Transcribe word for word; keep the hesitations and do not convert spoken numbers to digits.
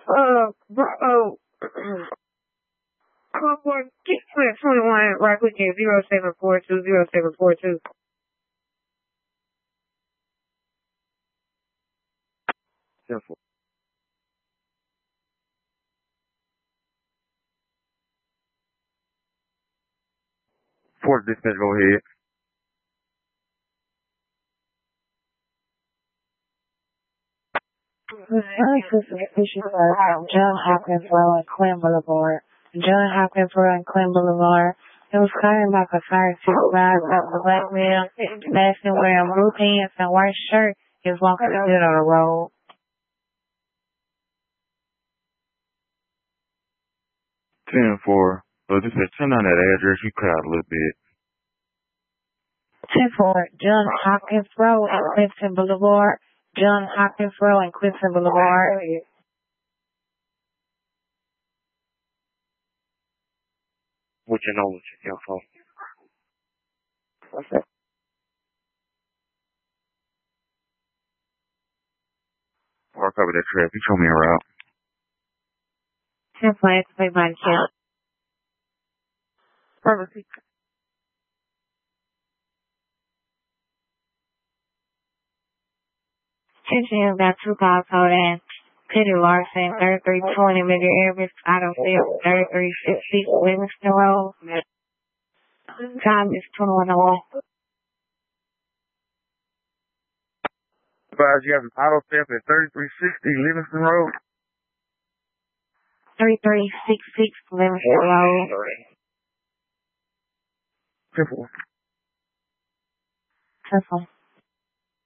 Uh, bro, oh, Concord, get to twenty-one right quick at zero seven four two zero seven four two. Simple. Fourth dispatch, go ahead. John Hopkins Road and Quinn Boulevard. John Hopkins Road and Quinn Boulevard. It was claimed by a fire supervisor of the black male, masking wearing blue pants and white shirt, is walking down the road. ten four. So this is turn on that address. You cut out a little bit. ten four. John Hopkins Road and Clemson Boulevard. John Hopkins Road and Clemson Boulevard. What you know, what you got for? What's that? Or cover that traffic. Show me a route. ten four. Explain by count. Pharmacy. Attention about two calls hold in. Petty Larson, thirty-three twenty, Major Airways, Auto Field, thirty-three fifty, Livingston Road. Time is twenty-one oh one. Advise you have an auto theft at thirty-three sixty Livingston Road. thirty-three sixty-six, Livingston Road. Simple. Simple.